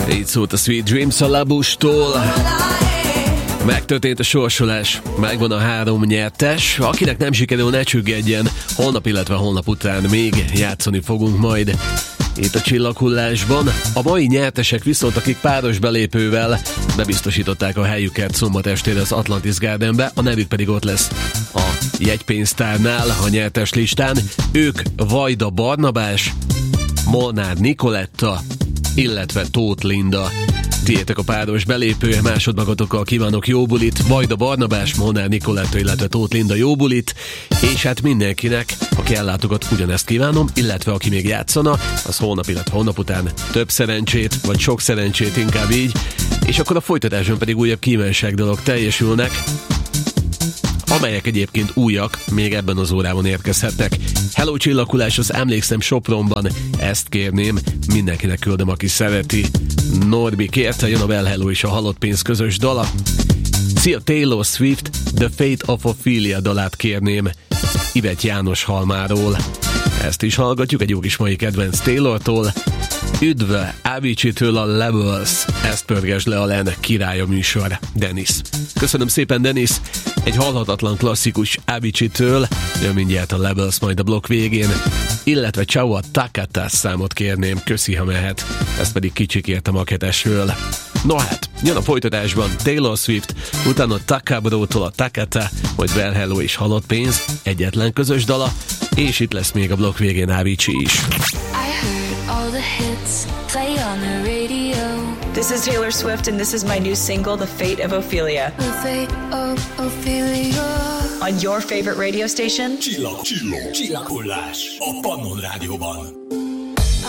Így szólt a Sweet Dreams a Labustól. Megtörtént a sorsolás, megvan a 3 nyertes. Akinek nem sikerül, ne csüggedjen. Holnap, illetve holnap után még játszani fogunk majd itt a Csillaghullásban. A mai nyertesek viszont, akik páros belépővel bebiztosították a helyüket szombat estére az Atlantis Gardenbe, a nevük pedig ott lesz a jegypénztárnál, a nyertes listán. Ők Vajda Barnabás, Molnár Nikoletta, illetve Tóth Linda. Tiétek a páros belépő, másodmagatokkal kívánok jó bulit, Vajda Barnabás, Molnár Nikoletta, illetve Tóth Linda jó bulit, és hát mindenkinek, aki ellátogat, ugyanezt kívánom, illetve aki még játszana, az holnap, illetve holnap után több szerencsét, vagy sok szerencsét, inkább így, és akkor a folytatásban pedig újabb kívánság dolog teljesülnek, amelyek egyébként újak, még ebben az órában érkezhetnek. Hello Csillaghullás, az Emlékszem Sopronban, ezt kérném, mindenkinek küldöm, aki szereti. Norbi kérte, jön a Well Hello és a Halott Pénz közös dala. Szia Taylor Swift, The Fate of Ophelia dalát kérném Ivett János Halmáról. Ezt is hallgatjuk, egy jó kis mai kedvenc Taylortól. Üdv Avicii-től a Levels, ezt pörgesd le a len, király a műsor, Dennis. Köszönöm szépen, Dennis. Egy halhatatlan klasszikus Avicii-től, jön mindjárt a Levels majd a blokk végén, illetve Ciao a Takata számot kérném, köszi, ha mehet, ezt pedig kicsikért a maketesről. No hát, jön a folytatásban Taylor Swift, utána Takabrótól a Takata, majd Well Hello és Halott Pénz, egyetlen közös dala, és itt lesz még a blokk végén Avicii is. All the hits play on the radio. This is Taylor Swift and this is my new single, The Fate of Ophelia. The fate of Ophelia. On your favorite radio station? Csillaghullás a Pannon Rádióban.